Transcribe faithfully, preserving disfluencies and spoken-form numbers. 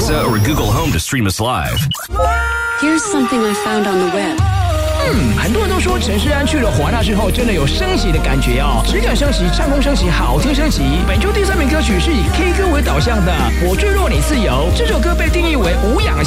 Alexa or Google Home to stream us live. Here's something I found on the web. 嗯，很多人都说陈势安去了华纳之后，真的有升级的感觉哦，质感升级，唱功升级，好听升级。本周第三名歌曲是以 K 歌为导向的《我坠落你自由》，这首歌被定义为无氧